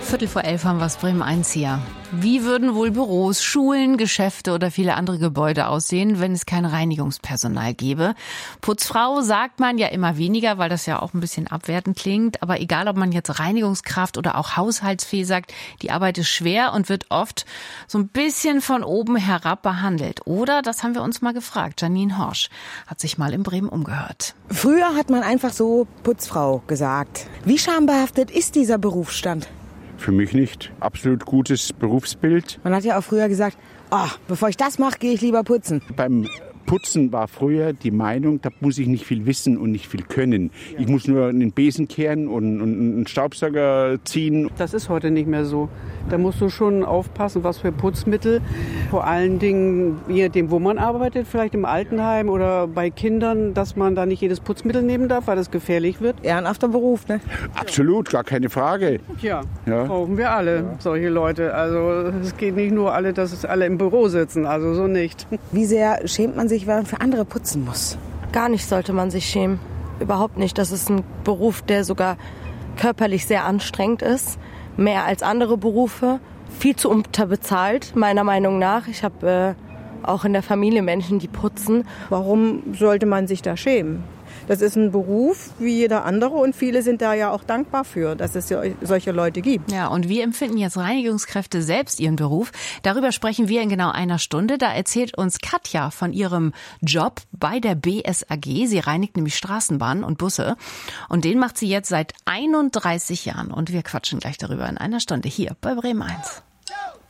11:15 haben wir es, Bremen 1 hier. Wie würden wohl Büros, Schulen, Geschäfte oder viele andere Gebäude aussehen, wenn es kein Reinigungspersonal gäbe? Putzfrau sagt man ja immer weniger, weil das ja auch ein bisschen abwertend klingt. Aber egal, ob man jetzt Reinigungskraft oder auch Haushaltsfee sagt, die Arbeit ist schwer und wird oft so ein bisschen von oben herab behandelt. Oder, das haben wir uns mal gefragt, Janine Horsch hat sich mal in Bremen umgehört. Früher hat man einfach so Putzfrau gesagt. Wie schambehaftet ist dieser Berufsstand? Für mich nicht. Absolut gutes Berufsbild. Man hat ja auch früher gesagt, bevor ich das mache, gehe ich lieber putzen. Beim Putzen war früher die Meinung, da muss ich nicht viel wissen und nicht viel können. Ich muss nur einen Besen kehren und einen Staubsauger ziehen. Das ist heute nicht mehr so. Da musst du schon aufpassen, was für Putzmittel. Vor allen Dingen, je nachdem, wo man arbeitet, vielleicht im Altenheim oder bei Kindern, dass man da nicht jedes Putzmittel nehmen darf, weil das gefährlich wird. Ehrenhafter Beruf, ne? Absolut, gar keine Frage. Ja, brauchen wir alle, solche Leute. Also es geht nicht nur alle, dass alle im Büro sitzen, also so nicht. Wie sehr schämt man sich, wenn man für andere putzen muss? Gar nicht sollte man sich schämen. Überhaupt nicht. Das ist ein Beruf, der sogar körperlich sehr anstrengend ist. Mehr als andere Berufe. Viel zu unterbezahlt, meiner Meinung nach. Ich habe auch in der Familie Menschen, die putzen. Warum sollte man sich da schämen? Das ist ein Beruf wie jeder andere und viele sind da ja auch dankbar für, dass es solche Leute gibt. Ja, und wie empfinden jetzt Reinigungskräfte selbst ihren Beruf? Darüber sprechen wir in genau einer Stunde. Da erzählt uns Katja von ihrem Job bei der BSAG. Sie reinigt nämlich Straßenbahnen und Busse. Und den macht sie jetzt seit 31 Jahren. Und wir quatschen gleich darüber in einer Stunde hier bei Bremen 1.